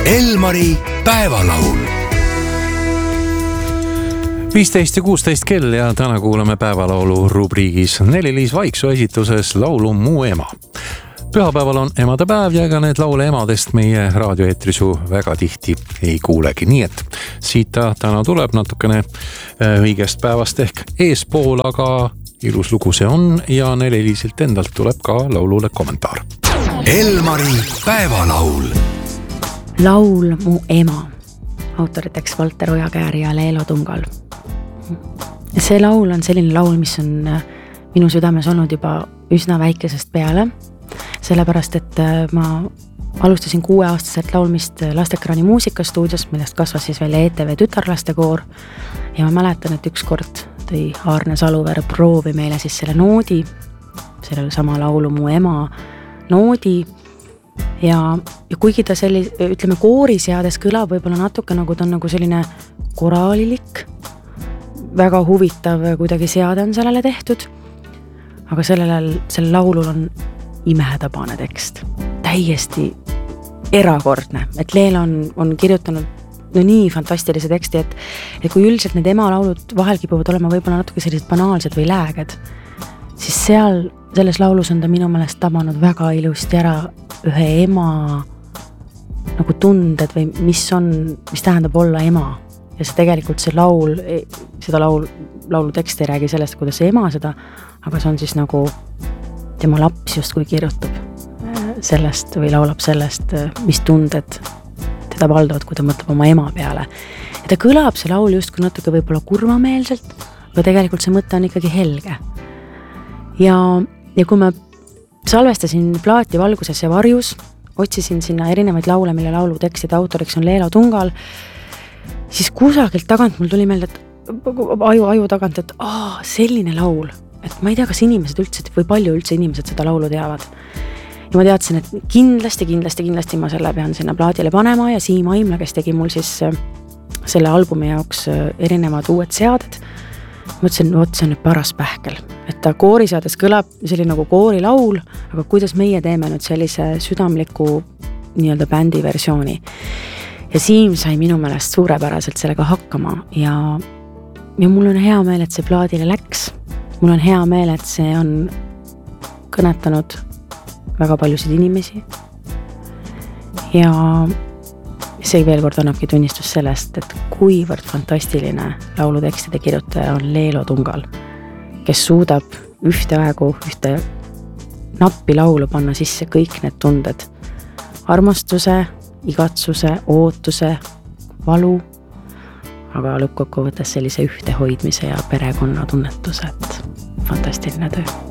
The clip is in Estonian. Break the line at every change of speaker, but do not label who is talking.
Elmari päevalaul.
15 ja 16 kell ja täna kuulame päevalaulu rubriigis Neli-Liis Vaiksoo esituses laulu Mu ema. Pühapäeval on emadepäev ja ega need laule emadest meie raadioeetrisu väga tihti ei kuulegi. Nii et siit ta täna tuleb natukene õigest päevast ehk eespool, aga ilus lugu see on ja Neli-Liisilt endalt tuleb ka laulule kommentaar.
Elmari päevalaul.
Laul Mu ema. Autoriteks Valter Ojakääri ja Leelo Tungal. See laul on selline laul, mis on minu südames olnud juba üsna väikesest peale, sellepärast, et ma alustasin 6-aastaselt laulmist Lastekraani muusikastuudios, millest kasvas siis veel ETV tütarlastekoor ja ma mäletan, et ükskord tõi Aarne Saluver proovi meile siis selle noodi, sellele sama laulu Mu ema noodi ja kuigi ta ütleme kooriseades kõlab võib-olla natuke nagu ta on nagu selline koraalilik, väga huvitav kuidagi seade on sellele tehtud, aga sellel laulul on imetabane tekst, täiesti erakordne, et Leelo on kirjutanud no nii fantastilise teksti, et kui üldiselt need emalaulud vahel kipuvad olema võib-olla natuke sellised banaalsed või lääged, siis selles laulus on ta minu meelest tabanud väga ilusti ära ühe ema nagu tunded või mis tähendab olla ema. Ja see tegelikult see laul, seda laulu tekst ei räägi sellest, kuidas see ema seda, aga see on siis nagu tema laps justkui kirjutab sellest või laulab sellest, mis tunded teda valdavad, kui ta mõtleb oma ema peale. Ja ta kõlab see laul justkui natuke võib-olla kurvameelselt, aga tegelikult see mõte on ikkagi helge. Ja kui ma salvestasin plaati Valguses ja varjus, otsisin sinna erinevaid laule, mille laulu tekstide autoriks on Leelo Tungal, siis kusagilt tagant mul tuli meelde, et aju tagant, et selline laul, et ma ei tea, kas inimesed üldse või palju üldse inimesed seda laulu teavad. Ja ma teadsin, et kindlasti ma selle pean sinna plaadile panema ja Siim Aimla, kes tegi mul siis selle albumi jaoks erinevad uued seaded, mõtlesin, see on nüüd paras pähkel, et ta kooriseades kõlab selline nagu koorilaul, aga kuidas meie teeme nüüd sellise südamliku nii-öelda bändi versiooni. Ja Siim sai minu meelest suurepäraselt sellega hakkama ja mul on hea meel, et see plaadile läks. Mul on hea meel, et see on kõnetanud väga paljusid inimesi ja see veel kord annabki tunnistus sellest, et kuivõrd fantastiline laulutekstide kirjutaja on Leelo Tungal, kes suudab ühte nappi laulu panna sisse kõik need tunded. Armastuse, igatsuse, ootuse, valu, aga lõppkokkuvõttes sellise ühtehoidmise ja perekonna tunnetuse, et fantastiline töö.